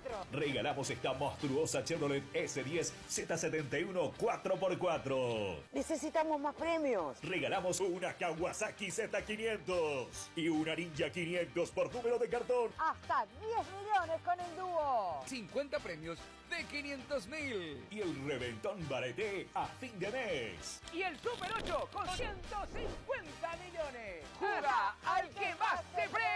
kilómetros. Regalamos esta monstruosa Chevrolet S10 Z71 4x4. Necesitamos más premios. Regalamos una Kawasaki Z500 y una Ninja 500 por número de cartón. Hasta 10 millones con el dúo. 50 premios de 500.000. Y el reventón Bareté a fin de mes. Y el Super 8 con 150 millones. ¡Juega al que más te premia!